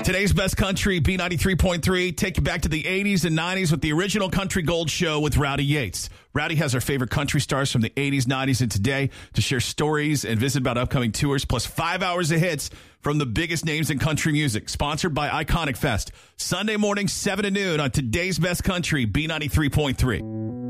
Today's best country, B93.3. Take you back to the 80s and 90s with the original Country Gold Show with Rowdy Yates. Rowdy has our favorite country stars from the 80s, 90s, and today to share stories and visit about upcoming tours, plus 5 hours of hits from the biggest names in country music. Sponsored by Iconic Fest. Sunday morning, 7 to noon on Today's Best Country, B93.3.